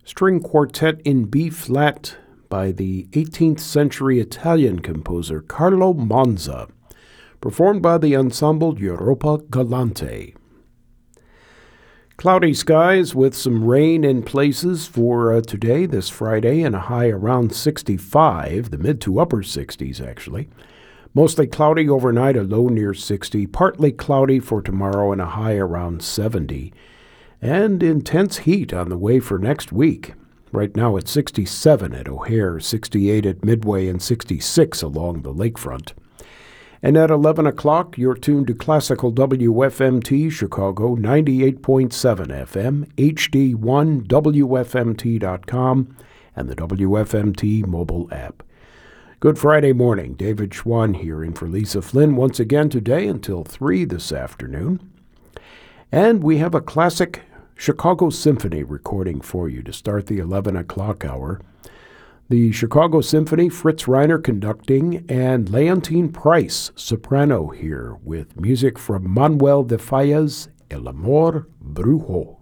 String Quartet in B-flat by the 18th century Italian composer Carlo Monza, performed by the ensemble Europa Galante. Cloudy skies with some rain in places for today, this Friday, and a high around 65, the mid to upper 60s actually. Mostly cloudy overnight, a low near 60, partly cloudy for tomorrow and a high around 70. And intense heat on the way for next week. Right now it's 67 at O'Hare, 68 at Midway, and 66 along the lakefront. And at 11 o'clock, you're tuned to Classical WFMT Chicago, 98.7 FM, HD1, WFMT.com, and the WFMT mobile app. Good Friday morning. David Schwann here in for Lisa Flynn once again today until 3 this afternoon. And we have a classic Chicago Symphony recording for you to start the 11 o'clock hour. The Chicago Symphony, Fritz Reiner conducting, and Leontine Price, soprano here, with music from Manuel de Falla's El Amor Brujo.